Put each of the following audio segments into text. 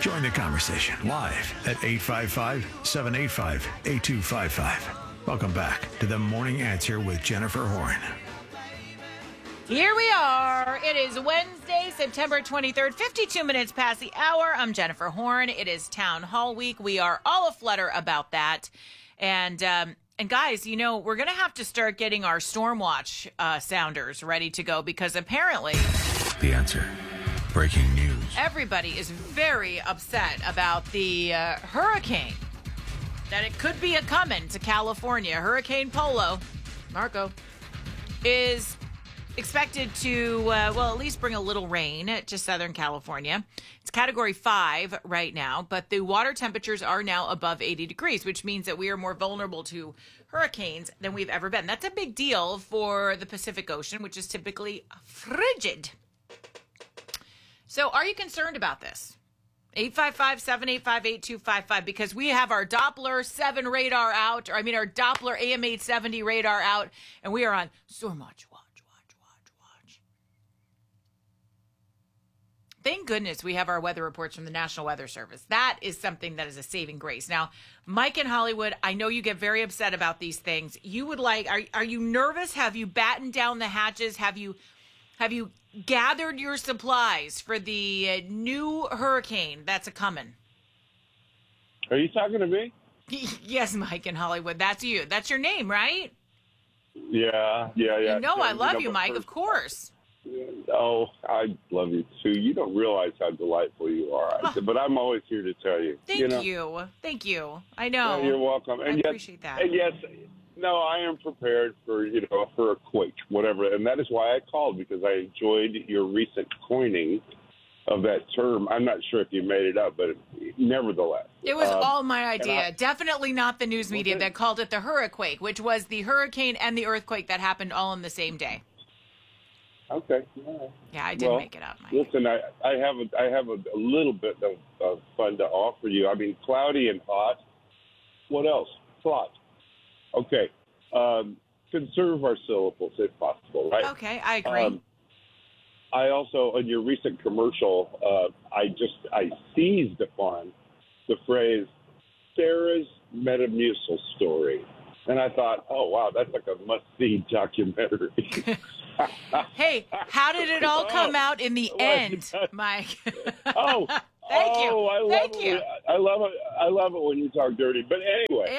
Join the conversation live at 855-785-8255. Welcome back to The Morning Answer with Jennifer Horn. Here we are. It is Wednesday, September 23rd, 52 minutes past the hour. I'm Jennifer Horn. It is Town Hall Week. We are all aflutter about that. And guys, you know, we're going to have to start getting our Stormwatch sounders ready to go because apparently The Answer. Breaking news. Everybody is very upset about the hurricane, that it could be coming to California. Hurricane Polo, Marco, is expected to, at least bring a little rain to Southern California. It's Category 5 right now, but the water temperatures are now above 80 degrees, which means that we are more vulnerable to hurricanes than we've ever been. That's a big deal for the Pacific Ocean, which is typically frigid. So are you concerned about this? 855-785-8255, because we have our Doppler 7 radar out, our Doppler AM870 radar out, and we are on Stormwatch. Watch. Thank goodness we have our weather reports from the National Weather Service. That is something that is a saving grace. Now, Mike in Hollywood, I know you get very upset about these things. You would are you nervous? Have you battened down the hatches? Have you gathered your supplies for the new hurricane that's coming? Are you talking to me? Yes, Mike in Hollywood. That's you. That's your name, right? Yeah. You know I love you, Mike, of course. Oh, I love you too. You don't realize how delightful you are. But I'm always here to tell you. Thank you. I know. Yeah, you're welcome. I appreciate that. And yes, no, I am prepared for a quake, whatever. And that is why I called, because I enjoyed your recent coining of that term. I'm not sure if you made it up, but nevertheless. It was all my idea. Definitely not the news media that called it the hurricane, which was the hurricane and the earthquake that happened all on the same day. Okay. Yeah, I did make it up, Mike. Listen, I have a little bit of fun to offer you. I mean, cloudy and hot. What else? Hot. Okay. Conserve our syllables if possible, right? Okay, I agree. I also, in your recent commercial, I seized upon the phrase Sarah's Metamucil story. And I thought, oh, wow, that's like a must-see documentary. Hey, how did it all come out in the end, Mike? Oh, thank you. Thank you. I love it when you talk dirty. But anyway.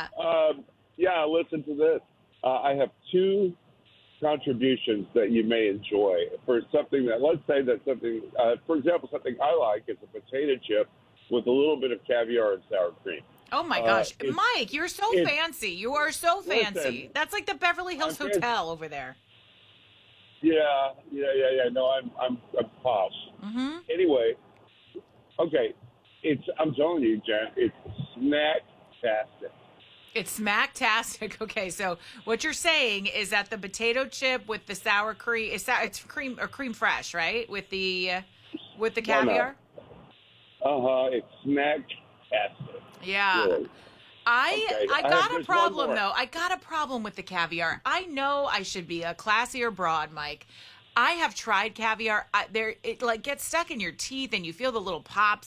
Yeah. Listen to this. I have two contributions that you may enjoy for something that, let's say that something, for example, something I like is a potato chip with a little bit of caviar and sour cream. Oh, my gosh. Mike, you're so fancy. You are so fancy. Listen, that's like the Beverly Hills Hotel over there. Yeah. No, I'm posh. Mm-hmm. Anyway, okay. I'm telling you, Jen, it's snack-tastic. It's smacktastic. Okay, so what you're saying is that the potato chip with the sour cream, it's cream or cream fresh, right? With the caviar? No. It's snack-tastic. Yeah. Really. I got a problem, though. I got a problem with the caviar. I know I should be a classier broad, Mike. I have tried caviar. It gets stuck in your teeth, and you feel the little pops.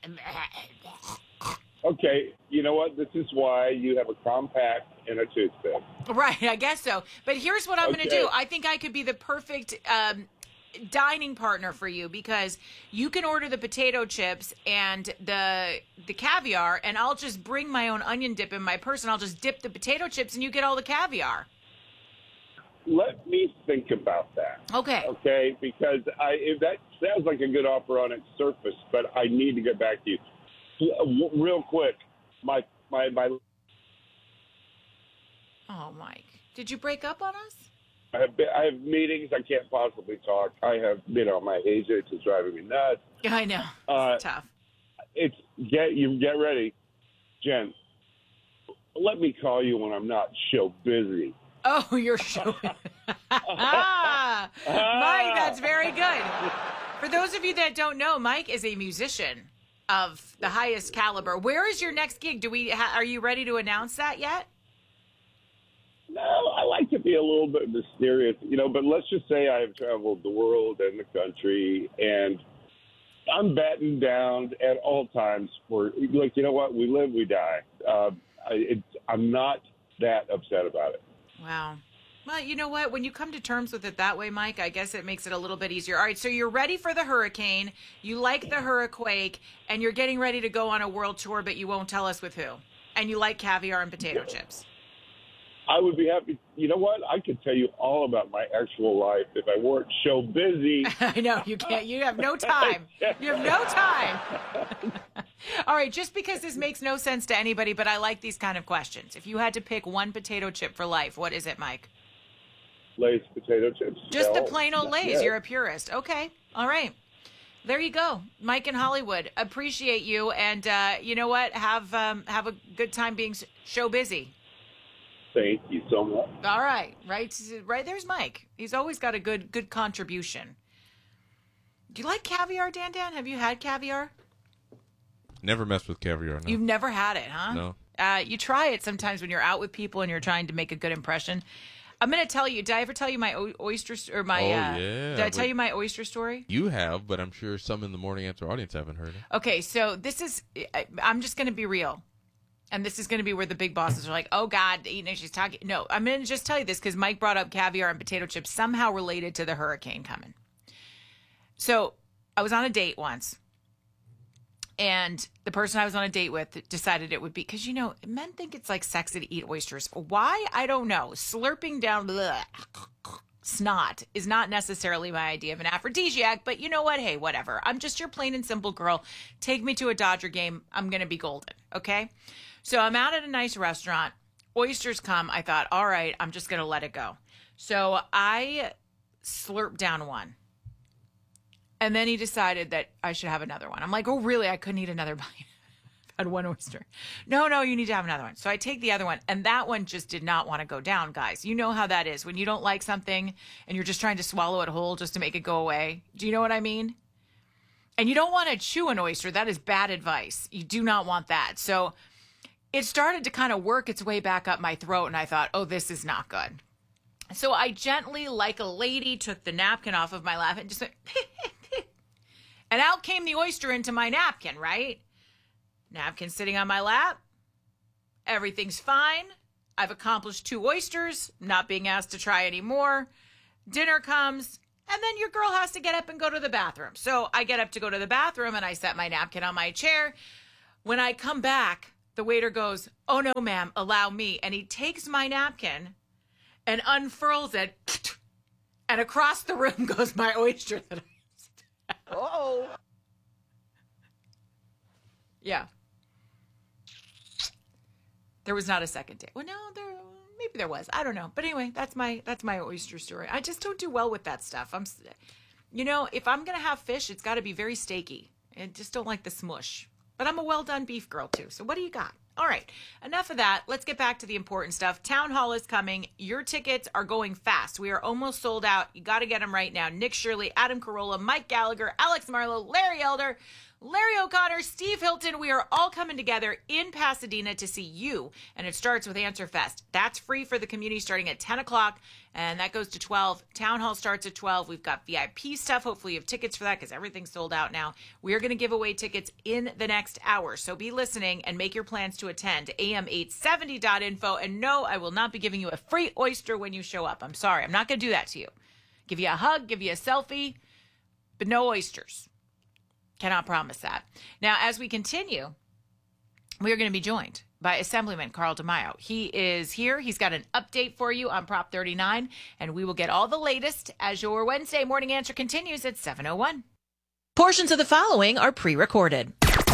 Okay, you know what? This is why you have a compact and a toothpick. Right, I guess so. But here's what I'm going to do. I think I could be the perfect dining partner for you, because you can order the potato chips and the caviar, and I'll just bring my own onion dip in my purse, and I'll just dip the potato chips, and you get all the caviar. Let me think about that. Okay. Okay, because that sounds like a good offer on its surface, but I need to get back to you. Real quick, my. Oh, Mike, did you break up on us? I have meetings. I can't possibly talk. I have, my agent is driving me nuts. I know. It's tough. Get ready, Jen. Let me call you when I'm not so busy. Oh, you're showing. Mike, that's very good. For those of you that don't know, Mike is a musician of the highest caliber. Where is your next gig? Are you ready to announce that yet? No, I like to be a little bit mysterious, but let's just say I have traveled the world and the country, and I'm battened down at all times for, like, you know what? We live, we die. I'm not that upset about it. Wow. Well, you know what? When you come to terms with it that way, Mike, I guess it makes it a little bit easier. All right, so you're ready for the hurricane. You like the hurricane, and you're getting ready to go on a world tour, but you won't tell us with who. And you like caviar and potato chips. I would be happy. You know what? I could tell you all about my actual life if I weren't so busy. I know, you can't. You have no time. You have no time. All right, just because this makes no sense to anybody, but I like these kind of questions. If you had to pick one potato chip for life, what is it, Mike? Lay's potato chips. Just the plain old Lay's. Yeah. You're a purist. Okay. All right. There you go. Mike in Hollywood. Appreciate you. And you know what? Have a good time being show busy. Thank you so much. All right. Right there's Mike. He's always got a good contribution. Do you like caviar, Dan? Have you had caviar? Never messed with caviar, no. You've never had it, huh? No. You try it sometimes when you're out with people and you're trying to make a good impression. I'm going to tell you. Did I ever tell you my oyster or my? Did I tell you my oyster story? You have, but I'm sure some in the Morning Answer audience haven't heard it. Okay, so this is. I'm just going to be real, and this is going to be where the big bosses are like, "Oh God, she's talking." No, I'm going to just tell you this because Mike brought up caviar and potato chips somehow related to the hurricane coming. So I was on a date once. And the person I was on a date with decided it would be, because, men think it's like sexy to eat oysters. Why? I don't know. Slurping down snot is not necessarily my idea of an aphrodisiac, but you know what? Hey, whatever. I'm just your plain and simple girl. Take me to a Dodger game. I'm going to be golden. Okay. So I'm out at a nice restaurant. Oysters come. I thought, all right, I'm just going to let it go. So I slurped down one. And then he decided that I should have another one. I'm like, oh, really? I couldn't eat another bite. I've had one oyster. No, you need to have another one. So I take the other one. And that one just did not want to go down, guys. You know how that is. When you don't like something and you're just trying to swallow it whole just to make it go away. Do you know what I mean? And you don't want to chew an oyster. That is bad advice. You do not want that. So it started to kind of work its way back up my throat. And I thought, oh, this is not good. So I gently, like a lady, took the napkin off of my lap and just went... And out came the oyster into my napkin, right? Napkin sitting on my lap. Everything's fine. I've accomplished 2 oysters, not being asked to try any more. Dinner comes, and then your girl has to get up and go to the bathroom. So I get up to go to the bathroom, and I set my napkin on my chair. When I come back, the waiter goes, oh, no, ma'am, allow me. And he takes my napkin and unfurls it, and across the room goes my oyster that I oh. Yeah. There was not a second date. Well, no, maybe there was. I don't know. But anyway, that's my oyster story. I just don't do well with that stuff. If I'm going to have fish, it's got to be very steaky. I just don't like the smush. But I'm a well-done beef girl, too. So what do you got? All right, enough of that. Let's get back to the important stuff. Town Hall is coming. Your tickets are going fast. We are almost sold out. You got to get them right now. Nick Shirley, Adam Carolla, Mike Gallagher, Alex Marlowe, Larry Elder, Larry O'Connor, Steve Hilton. We are all coming together in Pasadena to see you, and it starts with Answer Fest. That's free for the community starting at 10 o'clock, and that goes to 12. Town Hall starts at 12. We've got VIP stuff. Hopefully you have tickets for that because everything's sold out now. We are going to give away tickets in the next hour, so be listening and make your plans to attend. am870.info, and no, I will not be giving you a free oyster when you show up. I'm sorry. I'm not going to do that to you. Give you a hug, give you a selfie, but no oysters. Cannot promise that. Now, as we continue, we are going to be joined by Assemblyman Carl DeMaio. He is here. He's got an update for you on Prop 39, and we will get all the latest as your Wednesday morning answer continues at 7:01. Portions of the following are pre-recorded.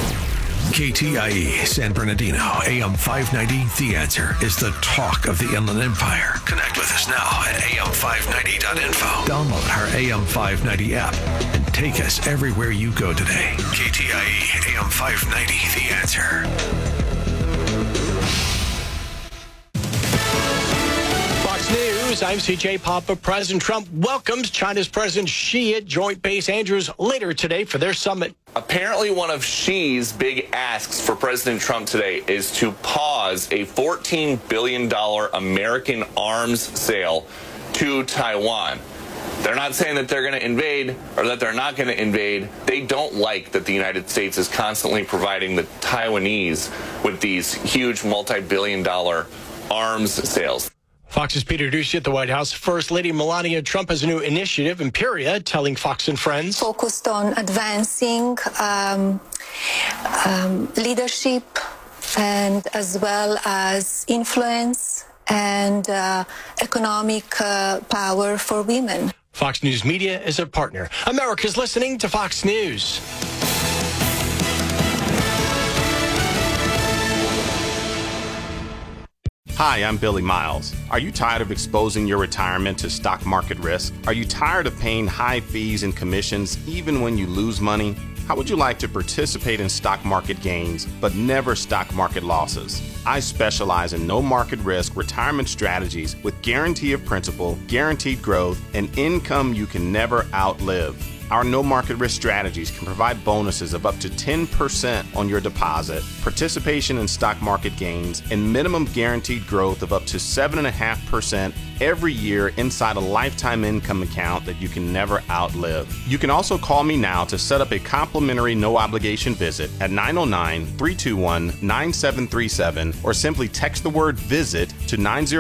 KTIE San Bernardino, AM 590, The Answer is the talk of the Inland Empire. Connect with us now at am590.info. Download our AM 590 app and take us everywhere you go today. KTIE AM 590, The Answer. Fox News, I'm CJ Papa. President Trump welcomes China's President Xi at Joint Base Andrews later today for their summit. Apparently, one of Xi's big asks for President Trump today is to pause a $14 billion American arms sale to Taiwan. They're not saying that they're going to invade or that they're not going to invade. They don't like that the United States is constantly providing the Taiwanese with these huge multi-billion-dollar arms sales. Fox's Peter Doocy at the White House. First Lady Melania Trump has a new initiative, Imperia, telling Fox and Friends. Focused on advancing leadership and as well as influence and economic power for women. Fox News Media is a partner. America's listening to Fox News. Hi, I'm Billy Miles. Are you tired of exposing your retirement to stock market risk? Are you tired of paying high fees and commissions even when you lose money? How would you like to participate in stock market gains but never stock market losses? I specialize in no market risk retirement strategies with guarantee of principal, guaranteed growth, and income you can never outlive. Our no market risk strategies can provide bonuses of up to 10% on your deposit, participation in stock market gains, and minimum guaranteed growth of up to 7.5% every year inside a lifetime income account that you can never outlive. You can also call me now to set up a complimentary no obligation visit at 909-321-9737 or simply text the word visit to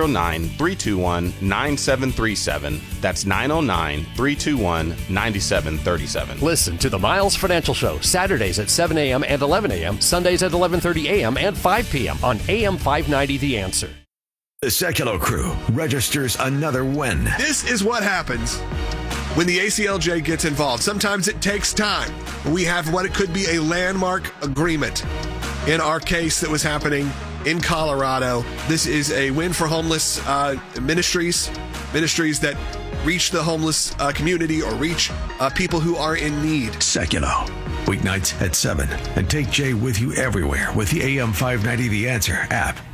909-321-9737. That's 909-321-9737. Listen to the Miles Financial Show Saturdays at 7 a.m. and 11 a.m., Sundays at 11:30 a.m. and 5 p.m. on AM 590 The Answer. The Sekulow crew registers another win. This is what happens when the ACLJ gets involved. Sometimes it takes time. We have what it could be a landmark agreement. In our case that was happening in Colorado, this is a win for homeless ministries that reach the homeless community or reach people who are in need. Sekulow, weeknights at 7. And take Jay with you everywhere with the AM 590 The Answer app.